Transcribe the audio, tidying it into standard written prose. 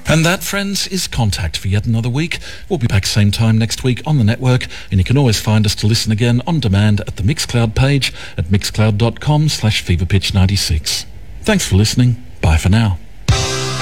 And that, friends, is Contact for yet another week. We'll be back same time next week on the network, and you can always find us to listen again on demand at the Mixcloud page at mixcloud.com/feverpitch96. Thanks for listening. Bye for now.